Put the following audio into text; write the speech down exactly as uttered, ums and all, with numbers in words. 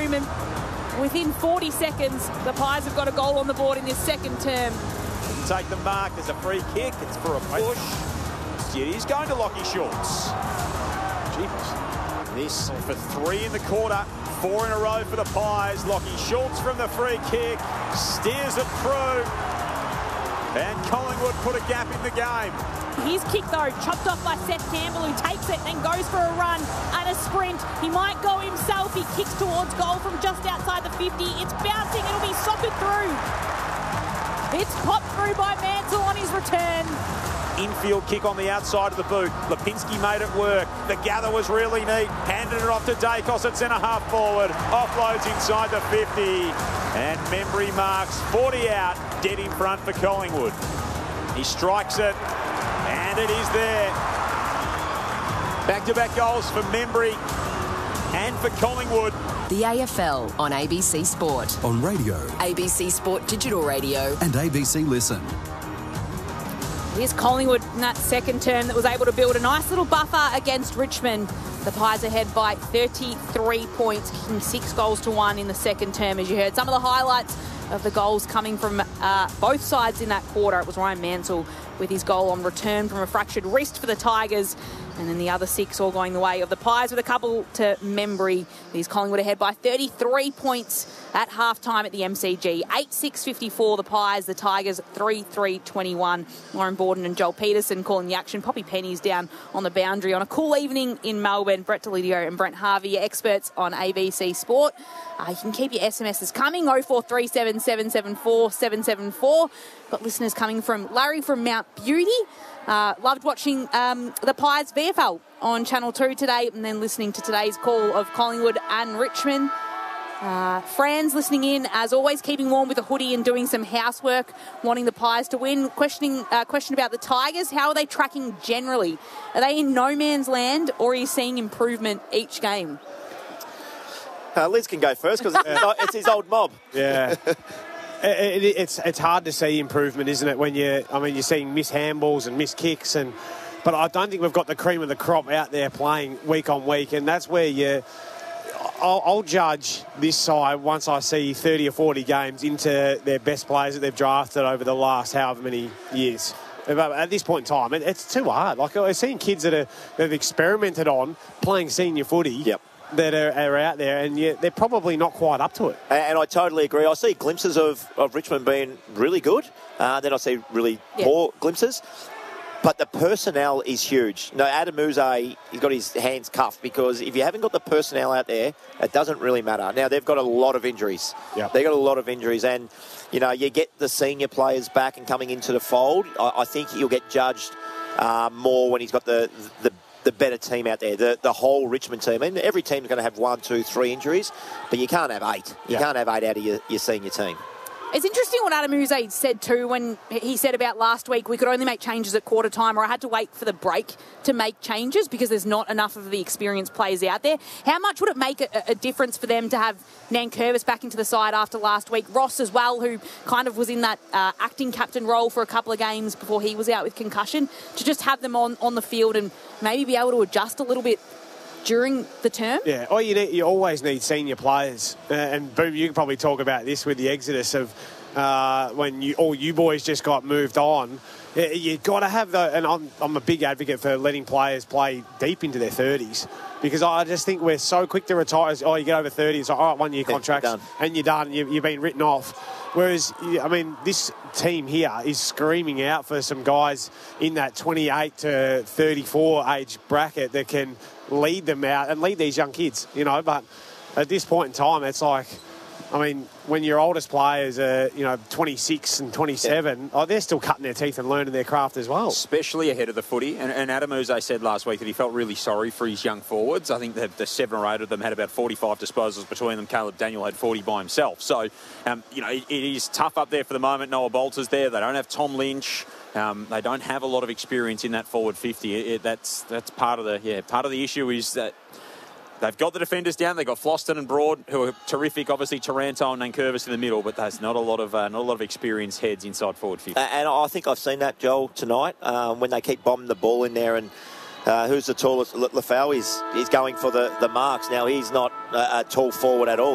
moment. Within forty seconds, the Pies have got a goal on the board in this second term. Take the mark. There's a free kick. It's for a push. It is going to Lockie Schultz. Jeepers. This for three in the quarter. Four in a row for the Pies. Lockie Schultz from the free kick. Steers it through. And Collingwood put a gap in the game. His kick, though, chopped off by Seth Campbell, who takes it, then goes for a run and a sprint. He might go himself. He kicks towards goal from just outside the fifty. It's bouncing. It'll be soccered through. It's popped through by Mansell on his return. Infield kick on the outside of the boot. Lipinski made it work. The gather was really neat. Handed it off to Dacos at centre half forward. Offloads inside the fifty. And Membry marks forty out. Dead in front for Collingwood. He strikes it. And it is there. Back-to-back goals for Membry and for Collingwood. The A F L on A B C Sport. On radio. A B C Sport Digital Radio. And A B C Listen. Here's Collingwood in that second term that was able to build a nice little buffer against Richmond. The Pies ahead by thirty-three points, kicking six goals to one in the second term, as you heard. Some of the highlights of the goals coming from uh, both sides in that quarter. It was Ryan Mansell with his goal on return from a fractured wrist for the Tigers. And then the other six all going the way of the Pies, with a couple to Membry. These Collingwood ahead by thirty-three points at half-time at the M C G. eight six fifty-four the Pies, the Tigers three three twenty-one. Lauren Borden and Joel Peterson calling the action. Poppy Penny's down on the boundary on a cool evening in Melbourne. Brett Delidio and Brent Harvey, your experts on A B C Sport. Uh, you can keep your S M Ses coming, oh four three seven, seven seven four, seven seven four. Got listeners coming from Larry from Mount Beauty. Uh, loved watching um, the Pies V F L on Channel two today, and then listening to today's call of Collingwood and Richmond. Uh, Fran's listening in, as always, keeping warm with a hoodie and doing some housework, wanting the Pies to win. Questioning, uh, question about the Tigers, how are they tracking generally? Are they in no man's land, or are you seeing improvement each game? Uh, Liz can go first, because it's, it's his old mob. Yeah. It, it, it's it's hard to see improvement, isn't it? When you, I mean, you're seeing missed handballs and missed kicks, and but I don't think we've got the cream of the crop out there playing week on week, and that's where you. I'll, I'll judge this side once I see thirty or forty games into their best players that they've drafted over the last however many years. At this point in time, it, it's too hard. Like I've seen kids that are that have experimented on playing senior footy. Yep. That are, are out there, and yet they're probably not quite up to it. And, and I totally agree. I see glimpses of, of Richmond being really good. Uh, then I see really yeah. poor glimpses. But the personnel is huge. No, Adam Uze, he's got his hands cuffed, because if you haven't got the personnel out there, it doesn't really matter. Now, they've got a lot of injuries. Yep. They've got a lot of injuries. And, you know, you get the senior players back and coming into the fold. I, I think you'll get judged uh, more when he's got the... the the better team out there, the the whole Richmond team. And every team's going to have one, two, three injuries, but you can't have eight. You yeah. can't have eight out of your, your senior team. It's interesting what Adam Uze said too, when he said about last week we could only make changes at quarter time, or I had to wait for the break to make changes because there's not enough of the experienced players out there. How much would it make a, a difference for them to have Nankervis back into the side after last week? Ross as well, who kind of was in that uh, acting captain role for a couple of games before he was out with concussion, to just have them on, on the field and maybe be able to adjust a little bit during the term? Yeah, oh, you need, you always need senior players. Uh, and Boom, you can probably talk about this with the exodus of uh, when you all you boys just got moved on. You've got to have the, and I'm, I'm a big advocate for letting players play deep into their thirties, because I just think we're so quick to retire. Oh, you get over thirty, it's like, all right, one year contracts, done. and you're done. You, you've been written off. Whereas, I mean, this team here is screaming out for some guys in that twenty-eight to thirty-four age bracket that can lead them out and lead these young kids, you know. But at this point in time, it's like, I mean, when your oldest players are, you know, twenty-six and twenty-seven, yeah. oh, they're still cutting their teeth and learning their craft as well. Especially ahead of the footy. And, and Adam Uze said last week that he felt really sorry for his young forwards. I think that the seven or eight of them had about forty-five disposals between them. Caleb Daniel had forty by himself. So, um, you know, it, it is tough up there for the moment. Noah Bolter's there. They don't have Tom Lynch. Um, they don't have a lot of experience in that forward fifty. It, it, that's that's part of the yeah part of the issue is that they've got the defenders down. They've got Floston and Broad, who are terrific. Obviously, Taranto and Nankervis in the middle, but there's not a lot of uh, not a lot of experienced heads inside forward fifty. And I think I've seen that, Joel, tonight um, when they keep bombing the ball in there. And uh, who's the tallest? Lafau is he's going for the, the marks. Now, he's not a, a tall forward at all.